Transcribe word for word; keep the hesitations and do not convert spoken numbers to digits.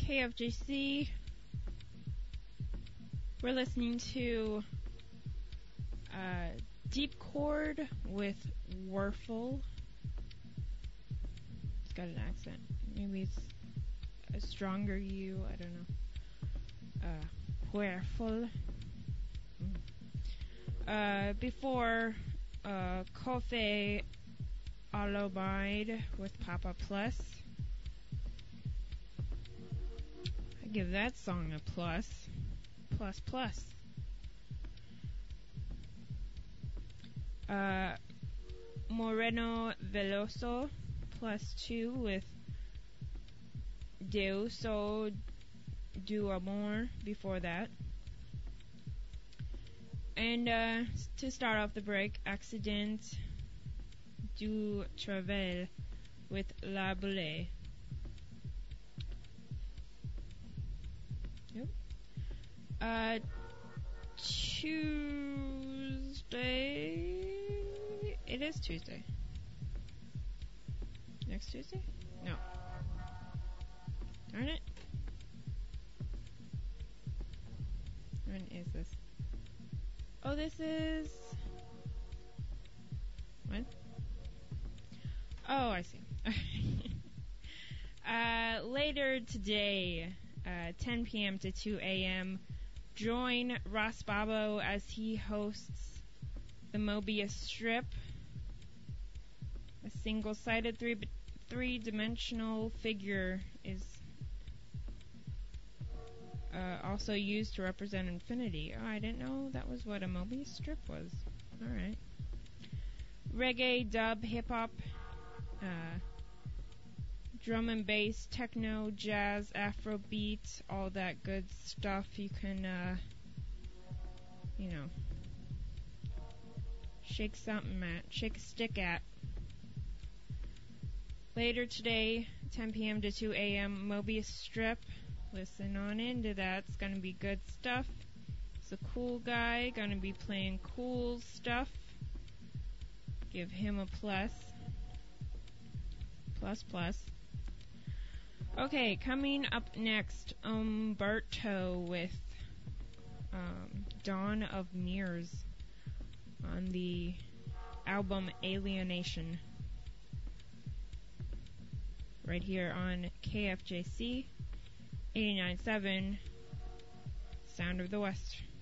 K F J C. We're listening to uh, Deep Chord with Werfel. It's got an accent. Maybe it's a stronger U. I don't know. Uh, Werfel. Mm. Uh, before uh, Kofi Alomide with Papa Plus. I give that song a plus. Plus plus. Uh, Moreno Veloso plus two with Deuso do Amor before that. And uh, to start off the break, Accident du Travail with La Boule. Yep. Uh, Tuesday. It is Tuesday. Next Tuesday? No. Darn it. When is this? Oh, this is... When? Oh, I see. uh, later today, uh, ten p.m. to two a.m., join Ross Babo as he hosts the Mobius Strip, a single-sided three three-dimensional figure is uh, also used to represent infinity. Oh, I didn't know that was what a Mobius Strip was. All right. Reggae, dub, hip-hop, uh, drum and bass, techno, jazz, Afrobeat, all that good stuff you can, uh, you know, shake something at, shake a stick at. Later today, ten p.m. to two a.m., Mobius Strip. Listen on into that. It's going to be good stuff. It's a cool guy, going to be playing cool stuff. Give him a plus. Plus, plus. Okay, coming up next, Umberto with um, Dawn of Mirrors on the album Alienation. Right here on K F J C eighty-nine point seven, Sound of the West.